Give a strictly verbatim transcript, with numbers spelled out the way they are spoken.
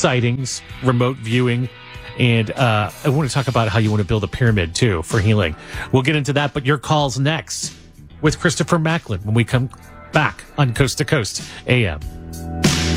sightings, remote viewing. And uh, I want to talk about how you want to build a pyramid, too, for healing. We'll get into that, but your call's next with Christopher Macklin when we come back on Coast to Coast A M.